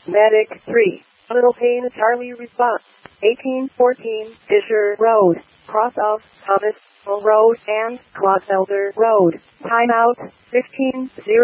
Medic 3. Little Pain Charlie response. 1814 Fisher Road, cross of Thomas Road and Clodfelder Road. Timeout 15:0.